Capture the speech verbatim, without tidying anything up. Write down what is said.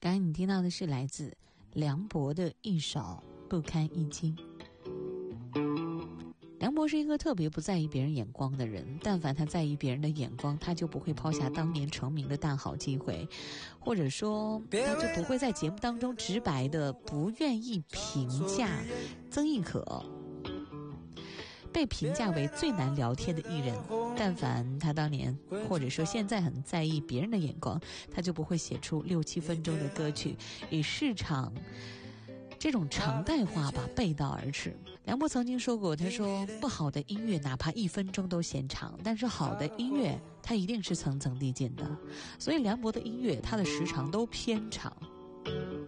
刚才你听到的是来自梁博的一首不堪一击。梁博是一个特别不在意别人眼光的人，但凡他在意别人的眼光，他就不会抛下当年成名的大好机会，或者说他就不会在节目当中直白的不愿意评价曾轶可。被评价为最难聊天的艺人，但凡他当年或者说现在很在意别人的眼光，他就不会写出六七分钟的歌曲，以市场这种常态化吧背道而驰。梁博曾经说过，他说不好的音乐哪怕一分钟都嫌长，但是好的音乐它一定是层层递进的。所以梁博的音乐它的时长都偏长，